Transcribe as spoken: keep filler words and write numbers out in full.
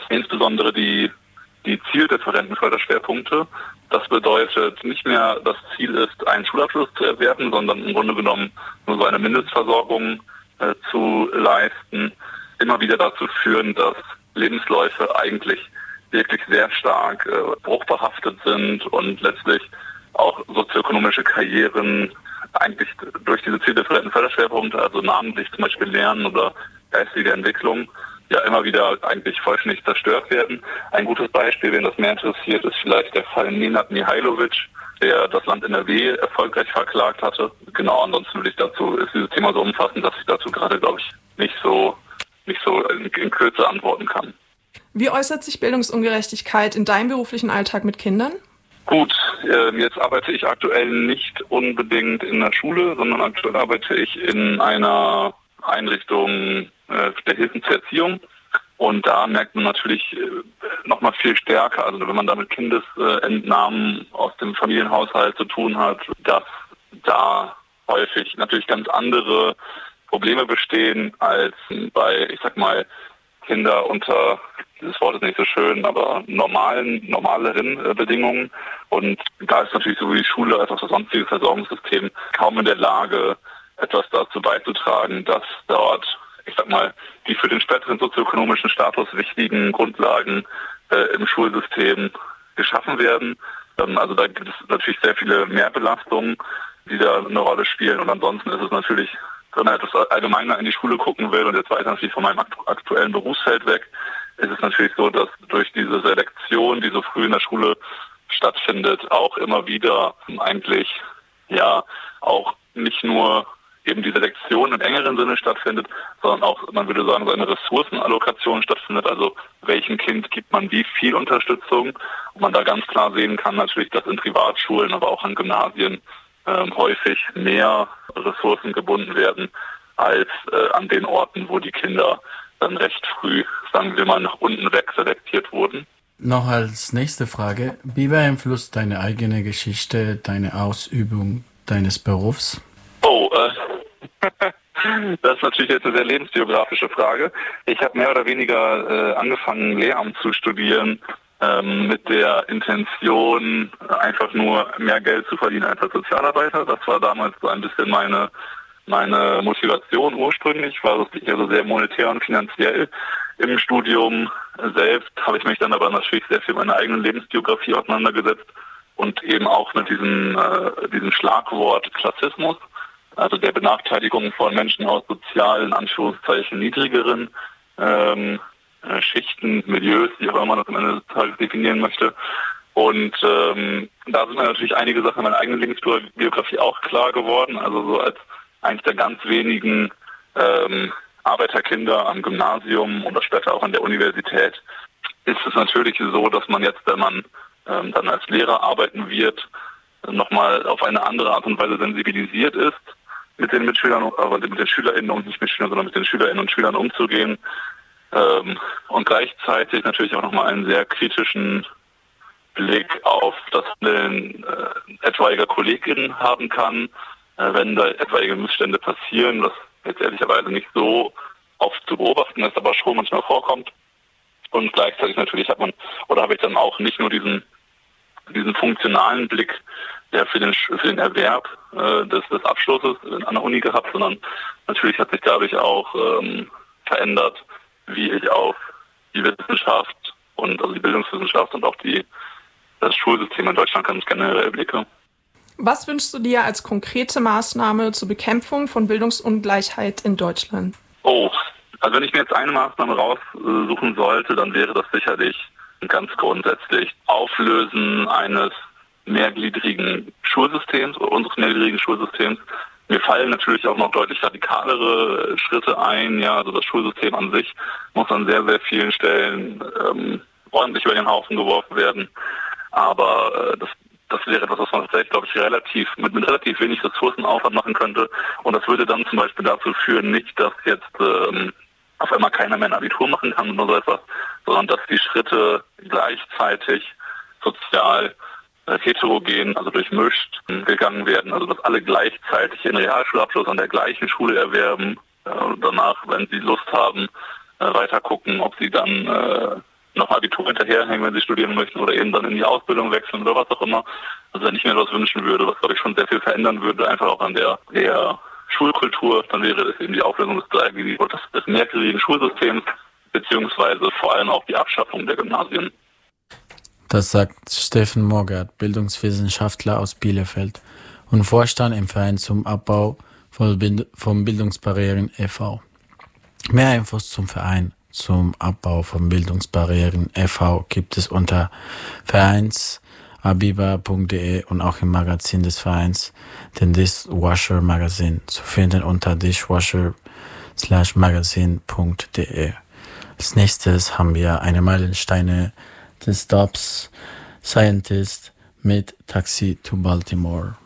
insbesondere die, die zieldifferenten Förderschwerpunkte. Das bedeutet nicht mehr, das Ziel ist, einen Schulabschluss zu erwerben, sondern im Grunde genommen nur so eine Mindestversorgung äh, zu leisten, immer wieder dazu führen, dass Lebensläufe eigentlich wirklich sehr stark äh, bruchbehaftet sind und letztlich auch sozioökonomische Karrieren eigentlich durch diese zieldifferenten Förderschwerpunkte, also namentlich zum Beispiel Lernen oder geistige Entwicklung, ja immer wieder eigentlich vollständig zerstört werden. Ein gutes Beispiel, wen das mehr interessiert, ist vielleicht der Fall Nenad Mihailovic, der das Land N R W erfolgreich verklagt hatte. Genau, ansonsten würde ich dazu, ist dieses Thema so umfassend, dass ich dazu gerade, glaube ich, nicht so, nicht so in, in Kürze antworten kann. Wie äußert sich Bildungsungerechtigkeit in deinem beruflichen Alltag mit Kindern? Gut, äh, jetzt arbeite ich aktuell nicht unbedingt in der Schule, sondern aktuell arbeite ich in einer Einrichtung äh, der Hilfen zur Erziehung. Und da merkt man natürlich äh, nochmal viel stärker, also wenn man da mit Kindesentnahmen aus dem Familienhaushalt zu tun hat, dass da häufig natürlich ganz andere Probleme bestehen als bei, ich sag mal, Kinder unter, dieses Wort ist nicht so schön, aber normalen, normaleren äh, Bedingungen. Und da ist natürlich sowohl die Schule als auch das sonstige Versorgungssystem kaum in der Lage, etwas dazu beizutragen, dass dort, ich sag mal, die für den späteren sozioökonomischen Status wichtigen Grundlagen äh, im Schulsystem geschaffen werden. Ähm, also da gibt es natürlich sehr viele Mehrbelastungen, die da eine Rolle spielen. Und ansonsten ist es natürlich, wenn man etwas allgemeiner in die Schule gucken will und jetzt weiter natürlich von meinem aktuellen Berufsfeld weg, ist es natürlich so, dass durch diese Selektion, die so früh in der Schule stattfindet, auch immer wieder eigentlich ja auch nicht nur eben die Selektion im engeren Sinne stattfindet, sondern auch, man würde sagen, so eine Ressourcenallokation stattfindet, also welchem Kind gibt man wie viel Unterstützung. Und man da ganz klar sehen kann natürlich, dass in Privatschulen, aber auch an Gymnasien ähm, häufig mehr Ressourcen gebunden werden als äh, an den Orten, wo die Kinder dann recht früh, sagen wir mal, nach unten weg selektiert wurden. Noch als nächste Frage, wie beeinflusst deine eigene Geschichte deine Ausübung deines Berufs? Oh, äh, das ist natürlich jetzt eine sehr lebensbiografische Frage. Ich habe mehr oder weniger äh, angefangen, Lehramt zu studieren, ähm, mit der Intention, einfach nur mehr Geld zu verdienen als Sozialarbeiter. Das war damals so ein bisschen meine meine Motivation ursprünglich, war wirklich also sehr monetär und finanziell. Im Studium selbst habe ich mich dann aber natürlich sehr viel mit meiner eigenen Lebensbiografie auseinandergesetzt und eben auch mit diesem, äh, diesem Schlagwort Klassismus, also der Benachteiligung von Menschen aus sozialen, Anführungszeichen, niedrigeren ähm, äh, Schichten, Milieus, wie auch immer man das am Ende des Tages definieren möchte. Und ähm, da sind mir natürlich einige Sachen in meiner eigenen Lebensbiografie auch klar geworden, also so als eines der ganz wenigen ähm, Arbeiterkinder am Gymnasium oder später auch an der Universität ist es natürlich so, dass man jetzt, wenn man ähm, dann als Lehrer arbeiten wird, nochmal auf eine andere Art und Weise sensibilisiert ist, mit den Mitschülern, aber mit den SchülerInnen und nicht Mitschülern, sondern mit den SchülerInnen und Schülern umzugehen ähm, und gleichzeitig natürlich auch nochmal einen sehr kritischen Blick auf das Handeln äh, etwaiger KollegInnen haben kann, wenn da etwaige Missstände passieren, was jetzt ehrlicherweise nicht so oft zu beobachten ist, aber schon manchmal vorkommt. Und gleichzeitig natürlich hat man, oder habe ich dann auch nicht nur diesen diesen funktionalen Blick, der für den für den Erwerb äh, des, des Abschlusses an der Uni gehabt, sondern natürlich hat sich dadurch auch ähm, verändert, wie ich auf die Wissenschaft und also die Bildungswissenschaft und auch die das Schulsystem in Deutschland ganz generell blicke. Was wünschst du dir als konkrete Maßnahme zur Bekämpfung von Bildungsungleichheit in Deutschland? Oh, also wenn ich mir jetzt eine Maßnahme raussuchen sollte, dann wäre das sicherlich ganz grundsätzlich Auflösen eines mehrgliedrigen Schulsystems oder unseres mehrgliedrigen Schulsystems. Mir fallen natürlich auch noch deutlich radikalere Schritte ein. Ja, also das Schulsystem an sich muss an sehr, sehr vielen Stellen ähm, ordentlich über den Haufen geworfen werden. Aber äh, das Das wäre etwas, was man tatsächlich, glaube ich, relativ mit, mit relativ wenig Ressourcenaufwand machen könnte. Und das würde dann zum Beispiel dazu führen, nicht, dass jetzt ähm, auf einmal keiner mehr ein Abitur machen kann oder so etwas, sondern dass die Schritte gleichzeitig sozial äh, heterogen, also durchmischt, äh, gegangen werden. Also dass alle gleichzeitig ihren Realschulabschluss an der gleichen Schule erwerben äh, und danach, wenn sie Lust haben, äh, weiter gucken, ob sie dann äh, noch Abitur hinterherhängen, wenn sie studieren möchten oder eben dann in die Ausbildung wechseln oder was auch immer. Also wenn ich mir was wünschen würde, was glaube ich schon sehr viel verändern würde, einfach auch an der, der Schulkultur, dann wäre das eben die Auflösung des dreieckig des, des mehrgliedrigen Schulsystems, beziehungsweise vor allem auch die Abschaffung der Gymnasien. Das sagt Steffen Morgert, Bildungswissenschaftler aus Bielefeld und Vorstand im Verein zum Abbau von Bildungsbarrieren e V Mehr Infos zum Verein zum Abbau von Bildungsbarrieren e V gibt es unter vereinsabiba punkt de und auch im Magazin des Vereins, den Dishwasher Magazin, zu finden unter dishwasher slash magazin punkt de. Als nächstes haben wir eine Meilensteine des Stops Scientist mit Taxi to Baltimore.